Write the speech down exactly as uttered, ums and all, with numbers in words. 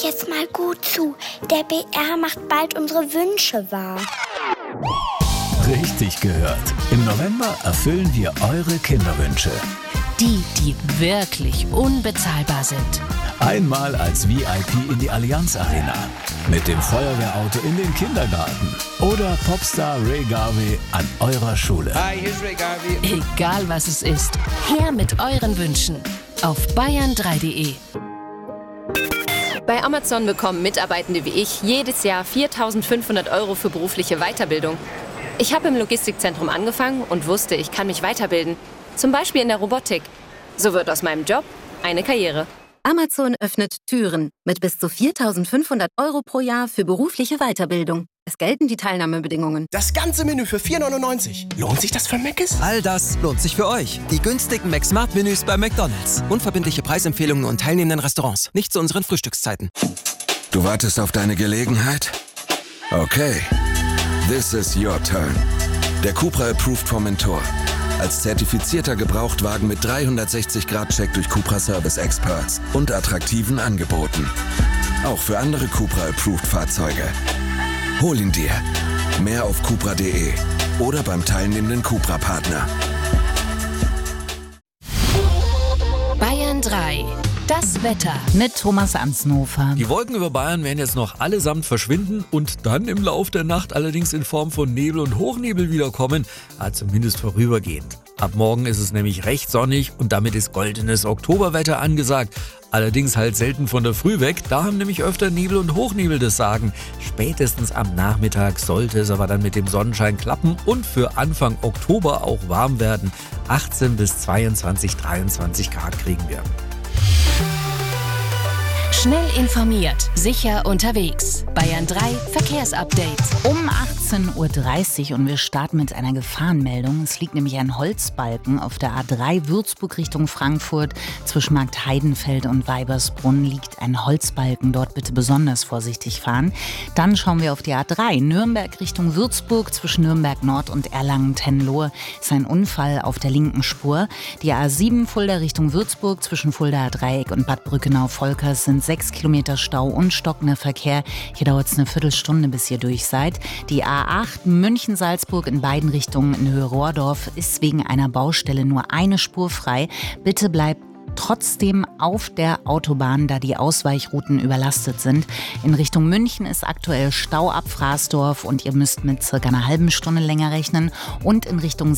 jetzt mal gut zu. Der B R macht bald unsere Wünsche wahr. Richtig gehört. Im November erfüllen wir eure Kinderwünsche. Die, die wirklich unbezahlbar sind. Einmal als V I P in die Allianz Arena. Mit dem Feuerwehrauto in den Kindergarten. Oder Popstar Ray Garvey an eurer Schule. Hi, hier ist Ray Garvey. Egal was es ist, her mit euren Wünschen. Auf bayern drei punkt de. Bei Amazon bekommen Mitarbeitende wie ich jedes Jahr viertausendfünfhundert Euro für berufliche Weiterbildung. Ich habe im Logistikzentrum angefangen und wusste, ich kann mich weiterbilden. Zum Beispiel in der Robotik. So wird aus meinem Job eine Karriere. Amazon öffnet Türen mit bis zu viertausendfünfhundert Euro pro Jahr für berufliche Weiterbildung. Es gelten die Teilnahmebedingungen. Das ganze Menü für vier neunundneunzig. Lohnt sich das für Mc's? All das lohnt sich für euch. Die günstigen McSmart-Menüs bei McDonald's. Unverbindliche Preisempfehlungen und teilnehmenden Restaurants. Nicht zu unseren Frühstückszeiten. Du wartest auf deine Gelegenheit? Okay. This is your turn. Der Cupra Approved vom Mentor. Als zertifizierter Gebrauchtwagen mit dreihundertsechzig Grad Check durch Cupra Service Experts und attraktiven Angeboten. Auch für andere Cupra Approved Fahrzeuge. Hol ihn dir. Mehr auf cupra punkt de oder beim teilnehmenden Cupra-Partner. Bayern drei. Das Wetter mit Thomas Ansnofer. Die Wolken über Bayern werden jetzt noch allesamt verschwinden und dann im Lauf der Nacht allerdings in Form von Nebel und Hochnebel wiederkommen, also zumindest vorübergehend. Ab morgen ist es nämlich recht sonnig und damit ist goldenes Oktoberwetter angesagt. Allerdings halt selten von der Früh weg, da haben nämlich öfter Nebel und Hochnebel das Sagen. Spätestens am Nachmittag sollte es aber dann mit dem Sonnenschein klappen und für Anfang Oktober auch warm werden. achtzehn bis zweiundzwanzig, dreiundzwanzig Grad kriegen wir. Schnell informiert, sicher unterwegs. Bayern drei Verkehrsupdate. Um achtzehn Uhr dreißig und wir starten mit einer Gefahrenmeldung. Es liegt nämlich ein Holzbalken auf der A drei Würzburg Richtung Frankfurt. Zwischen Markt Heidenfeld und Weibersbrunn liegt ein Holzbalken. Dort bitte besonders vorsichtig fahren. Dann schauen wir auf die A drei Nürnberg Richtung Würzburg. Zwischen Nürnberg Nord und Erlangen-Tenlohe ist ein Unfall auf der linken Spur. Die A sieben Fulda Richtung Würzburg zwischen Fuldaer Dreieck und Bad Brückenau-Volkers sind sechs Kilometer Stau und stockender Verkehr. Hier dauert es eine Viertelstunde, bis ihr durch seid. Die A acht München-Salzburg in beiden Richtungen in Höhe Rohrdorf ist wegen einer Baustelle nur eine Spur frei. Bitte bleibt trotzdem auf der Autobahn, da die Ausweichrouten überlastet sind. In Richtung München ist aktuell Stau ab Fraßdorf und ihr müsst mit circa einer halben Stunde länger rechnen. Und in Richtung